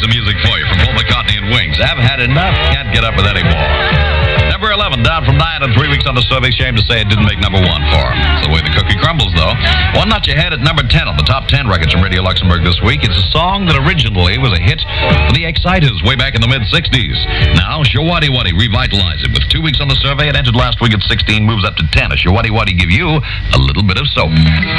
piece of music for you from Paul McCartney and Wings. I've had enough. Can't get up with any more. Number 11, down from 9 and 3 weeks on the survey. Shame to say it didn't make number 1 for him. It's the way the cookie crumbles, though. One notch ahead at number 10 on the top 10 records from Radio Luxembourg this week. It's a song that originally was a hit for the Exciters way back in the mid-'60s. Now, Shawadi Wadi revitalized it. With 2 weeks on the survey, it entered last week at 16, moves up to 10. A Shawadi Wadi give you a little bit of soap.